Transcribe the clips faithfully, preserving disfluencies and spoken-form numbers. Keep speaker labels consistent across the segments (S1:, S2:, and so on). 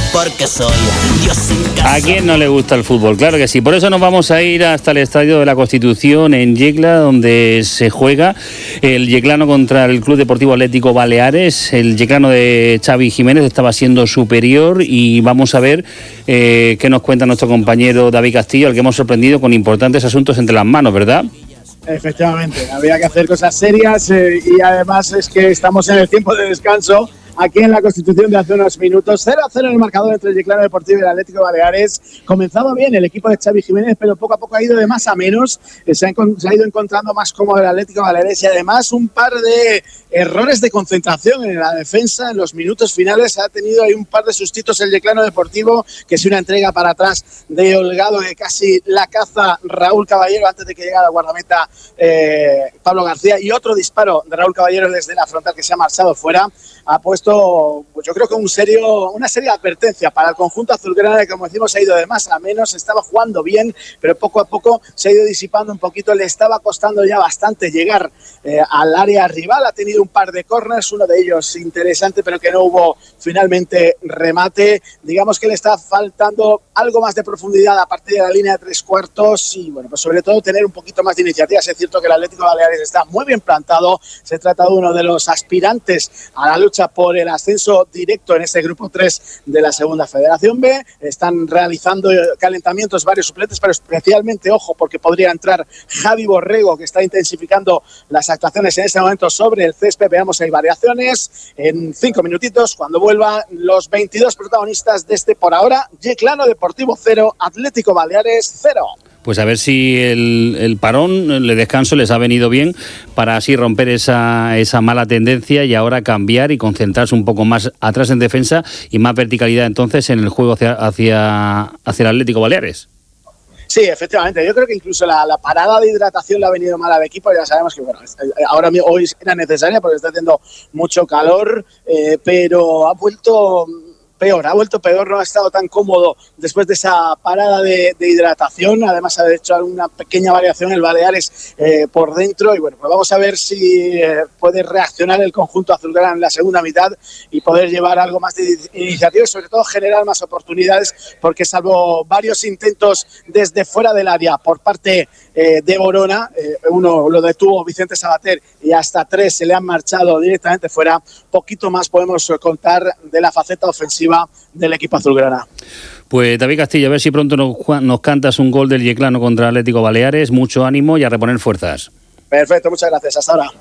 S1: porque soy Dios en casa.
S2: ¿A quién no le gusta el fútbol? Claro que sí. Por eso nos vamos a ir hasta el Estadio de la Constitución en Yecla, donde se juega el yeclano contra el Club Deportivo Atlético Baleares. El yeclano de Xavi Jiménez estaba siendo superior y vamos a ver eh, qué nos cuenta nuestro compañero David Castillo, al que hemos sorprendido con importantes asuntos entre las manos, ¿verdad?
S3: Efectivamente, había que hacer cosas serias eh, y además es que estamos en el tiempo de descanso aquí en la Constitución de hace unos minutos. cero a cero en el marcador entre el Yeclano Deportivo y el Atlético Baleares. Comenzaba bien el equipo de Xavi Jiménez, pero poco a poco ha ido de más a menos. Se ha, se ha ido encontrando más cómodo el Atlético Baleares y además un par de errores de concentración en la defensa. En los minutos finales ha tenido ahí un par de sustitos el Yeclano Deportivo, que es una entrega para atrás de Holgado, que casi la caza Raúl Caballero antes de que llegara la guardameta eh, Pablo García, y otro disparo de Raúl Caballero desde la frontal que se ha marchado fuera. Ha puesto, pues yo creo que un serio, una seria advertencia para el conjunto azulgrana, que como decimos ha ido de más a menos, estaba jugando bien, pero poco a poco se ha ido disipando un poquito, le estaba costando ya bastante llegar eh, al área rival. Ha tenido un par de corners, uno de ellos interesante, pero que no hubo finalmente remate. Digamos que le está faltando algo más de profundidad a partir de la línea de tres cuartos y bueno, pues sobre todo tener un poquito más de iniciativas. Es cierto que el Atlético Baleares está muy bien plantado, se trata de uno de los aspirantes a la lucha por el ascenso directo en este grupo tres de la segunda Federación B. Están realizando calentamientos varios suplentes, pero especialmente, ojo, porque podría entrar Javi Borrego, que está intensificando las actuaciones en este momento sobre el césped. Veamos, hay variaciones en cinco minutitos cuando vuelvan los veintidós protagonistas de este, por ahora, Yeclano Deportivo cero, Atlético Baleares cero.
S2: Pues a ver si el, el parón, el descanso les ha venido bien para así romper esa, esa mala tendencia y ahora cambiar y concentrarse un poco más atrás en defensa y más verticalidad entonces en el juego hacia, hacia, hacia el Atlético Baleares.
S3: Sí, efectivamente. Yo creo que incluso la, la parada de hidratación le ha venido mal al equipo. Ya sabemos que bueno, ahora hoy era necesaria porque está haciendo mucho calor, eh, pero ha vuelto peor, ha vuelto peor, no ha estado tan cómodo después de esa parada de, de hidratación. Además ha hecho alguna pequeña variación el Baleares eh, por dentro y bueno, pues vamos a ver si eh, puede reaccionar el conjunto azulgrana en la segunda mitad y poder llevar algo más de iniciativa y sobre todo generar más oportunidades, porque salvo varios intentos desde fuera del área por parte eh, de Borona, eh, uno lo detuvo Vicente Sabater y hasta tres se le han marchado directamente fuera, poquito más podemos contar de la faceta ofensiva del equipo azulgrana.
S2: Pues David Castillo, a ver si pronto nos, nos cantas un gol del Yeclano contra Atlético Baleares. Mucho ánimo y a reponer fuerzas.
S3: Perfecto, muchas gracias, hasta ahora.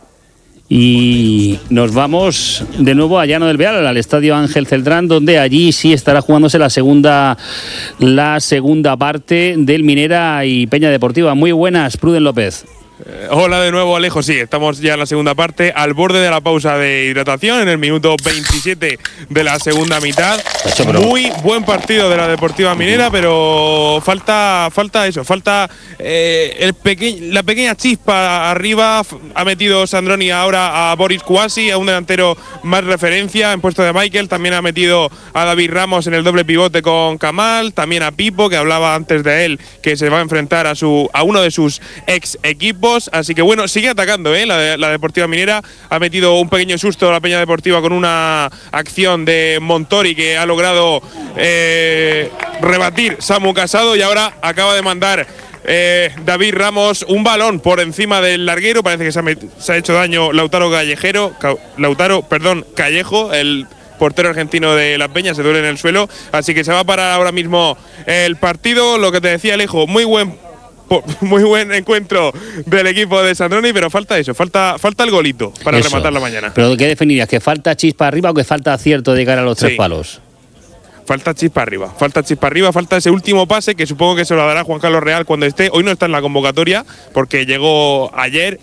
S2: Y nos vamos de nuevo a Llano del Beal, al Estadio Ángel Celdrán, donde allí sí estará jugándose la segunda, la segunda parte del Minera y Peña Deportiva. Muy buenas, Pruden López.
S4: Eh, hola de nuevo, Alejo. Sí, estamos ya en la segunda parte, al borde de la pausa de hidratación, en el minuto veintisiete de la segunda mitad. Muy buen partido de la Deportiva Minera, pero falta falta eso, falta eh, el peque la pequeña chispa arriba. Ha metido Sandroni ahora a Boris Kouassi, a un delantero más referencia en puesto de Michael. También ha metido a David Ramos en el doble pivote con Kamal. También a Pipo, que hablaba antes de él, que se va a enfrentar a, su, a uno de sus ex equipos. Así que bueno, sigue atacando, ¿eh? la, la Deportiva Minera. Ha metido un pequeño susto a la Peña Deportiva con una acción de Montori que ha logrado eh, rebatir Samu Casado, y ahora acaba de mandar eh, David Ramos un balón por encima del larguero. Parece que se ha, se ha hecho daño Lautaro Callejero, Lautaro, perdón, Callejo, el portero argentino de la Peña, se duele en el suelo. Así que se va a parar ahora mismo el partido. Lo que te decía, Alejo, muy buen Muy buen encuentro del equipo de Sandroni, pero falta eso, falta falta el golito para
S2: eso.
S4: Rematar la mañana.
S2: ¿Pero qué definirías? ¿Que falta chispa arriba o que falta acierto de cara a los sí. tres palos?
S4: Falta chispa arriba, falta chispa arriba, falta ese último pase que supongo que se lo dará Juan Carlos Real cuando esté. Hoy no está en la convocatoria porque llegó ayer